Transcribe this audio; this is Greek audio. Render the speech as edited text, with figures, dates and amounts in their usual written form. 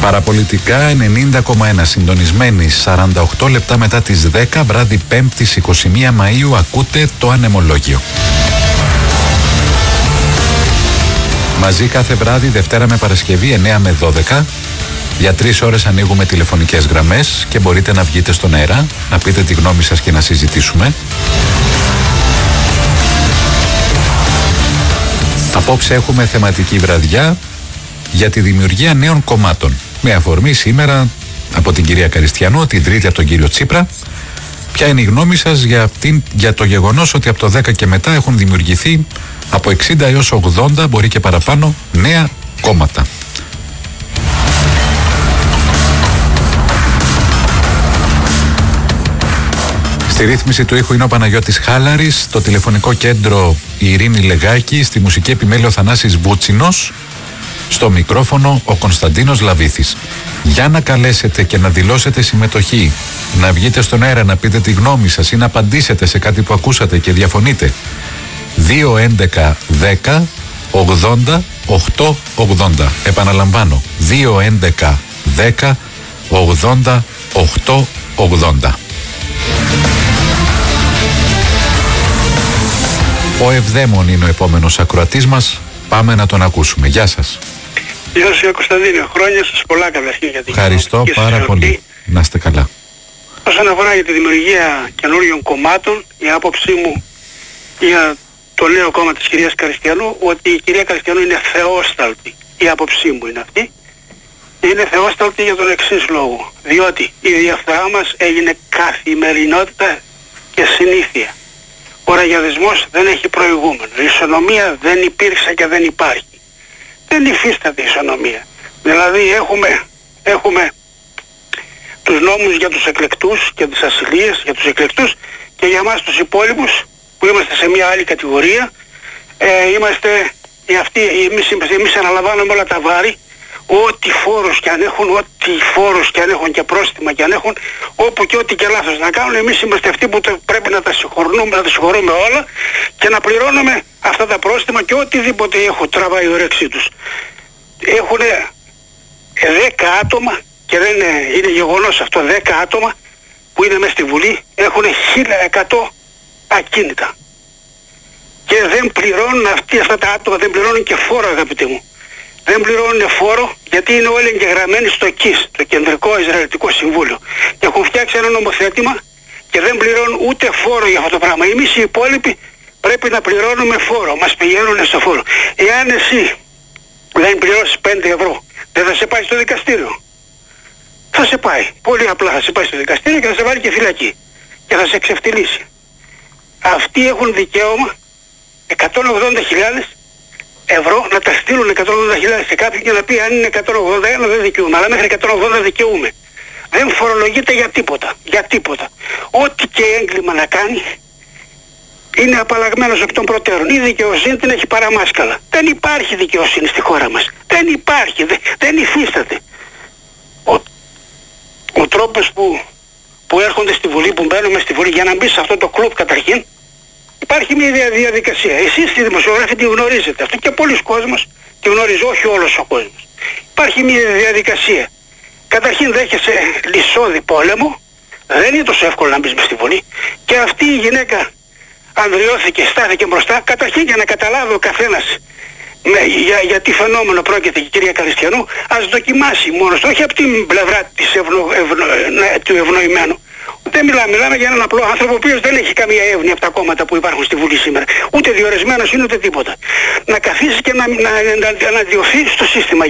Παραπολιτικά 90,1 συντονισμένοι 48 λεπτά μετά τις 10 βράδυ 5ης 21 Μαΐου ακούτε το Ανεμολόγιο. Μαζί κάθε βράδυ Δευτέρα με Παρασκευή 9 με 12 για 3 ώρες ανοίγουμε τηλεφωνικές γραμμές και μπορείτε να βγείτε στον αέρα, να πείτε τη γνώμη σας και να συζητήσουμε. Απόψε έχουμε θεματική βραδιά για τη δημιουργία νέων κομμάτων. Με αφορμή σήμερα από την κυρία Καριστιανό, την Τρίτη από τον κύριο Τσίπρα. Ποια είναι η γνώμη σας για το γεγονός ότι από το 10 και μετά έχουν δημιουργηθεί από 60 έως 80, μπορεί και παραπάνω, νέα κόμματα. Στη ρύθμιση του ήχου είναι ο Παναγιώτης Χάλαρης, το τηλεφωνικό κέντρο η Ειρήνη Λεγάκη, στη μουσική επιμέλεια ο Θανάσης Βούτσινος, στο μικρόφωνο ο Κωνσταντίνος Λαβίθης. Για να καλέσετε και να δηλώσετε συμμετοχή, να βγείτε στον αέρα, να πείτε τη γνώμη σας ή να απαντήσετε σε κάτι που ακούσατε και διαφωνείτε, 211 10 80 880. Επαναλαμβάνω, 211 10 80 880. Ο Ευδαίμων είναι ο επόμενος ακροατής μας. Πάμε να τον ακούσουμε. Γεια σας. Γεια σας Κωνσταντίνε. Χρόνια σας πολλά καταρχήν για την ευχαριστώ πάρα πολύ. Να είστε καλά. Όσον αφορά για τη δημιουργία καινούριων κομμάτων, η άποψή μου για το νέο κόμμα της κυρίας Καριστιανού, ότι η κυρία Καριστιανού είναι θεόσταλτη. Η άποψή μου είναι αυτή. Είναι θεόσταλτη για τον εξής λόγο. Διότι η διαφθορά μας έγινε καθημερινότητα και συνήθεια. Ο ραγιαδισμός δεν έχει προηγούμενο. Η ισονομία δεν υπήρξε και δεν υπάρχει. Δεν υφίσταται η ισονομία. Δηλαδή έχουμε τους νόμους για τους εκλεκτούς και τις ασυλίες για τους εκλεκτούς και για εμάς τους υπόλοιπους που είμαστε σε μια άλλη κατηγορία, εμείς αναλαμβάνουμε όλα τα βάρη, ό,τι φόρους και αν έχουν και πρόστιμα και αν έχουν, όπου και ό,τι και λάθος να κάνουν, εμείς είμαστε αυτοί που πρέπει να τα συγχωρούμε όλα και να πληρώνουμε αυτά τα πρόστιμα και οτιδήποτε τραβάει η όρεξή τους. Έχουν 10 άτομα και δεν είναι γεγονός αυτό, 10 άτομα που είναι μέσα στη Βουλή έχουν 1100 ακίνητα και δεν πληρώνουν αυτά τα άτομα, δεν πληρώνουν και φόρο, αγαπητοί μου. Δεν πληρώνουν φόρο γιατί είναι όλοι εγγεγραμμένοι στο ΚΙΣ, το Κεντρικό Ισραηλιτικό Συμβούλιο. Και έχουν φτιάξει ένα νομοθέτημα και δεν πληρώνουν ούτε φόρο για αυτό το πράγμα. Εμείς οι υπόλοιποι πρέπει να πληρώνουμε φόρο. Μας πηγαίνουν στο φόρο. Εάν εσύ δεν πληρώσεις 5 ευρώ, δεν θα σε πάει στο δικαστήριο. Θα σε πάει. Πολύ απλά θα σε πάει στο δικαστήριο και θα σε βάλει και φυλακή. Και θα σε εξευτελίσει. Αυτοί έχουν δικαίωμα 180.000 ευρώ να τα στείλουν 180.000 σε κάποιον και να πει αν είναι 181 δεν δικαιούμαι, αλλά μέχρι 180 δικαιούμαι. Δεν φορολογείται για τίποτα. Για τίποτα. Ό,τι και έγκλημα να κάνει είναι απαλλαγμένος εκ των προτέρων. Η δικαιοσύνη την έχει παραμάσκαλα. Δεν υπάρχει δικαιοσύνη στη χώρα μας. Δεν υπάρχει. Δεν υφίσταται. Ο τρόπος που έρχονται στη Βουλή, που μπαίνουμε στη Βουλή για να μπει σε αυτό το κλουμπ καταρχήν, υπάρχει μια διαδικασία. Εσείς στη δημοσιογράφη τη γνωρίζετε αυτό και πολλοί κόσμος τη γνωρίζει, όχι όλος ο κόσμος. Υπάρχει μια διαδικασία. Καταρχήν δέχεσαι λυσόδι πόλεμο, δεν είναι τόσο εύκολο να μπεις μες στη Βουλή και αυτή η γυναίκα ανδριώθηκε, στάθηκε μπροστά, καταρχήν για να καταλάβει ο καθένας για τι φαινόμενο πρόκειται η κυρία Καριστιανού, ας δοκιμάσει μόνος, όχι από την πλευρά του ευνοημένου. Δεν μιλάμε για έναν απλό άνθρωπο ο οποίος δεν έχει καμία εύνοια από τα κόμματα που υπάρχουν στη Βουλή σήμερα. Ούτε διορισμένος είναι ούτε τίποτα. Να καθίσει και να αντιωθεί στο σύστημα.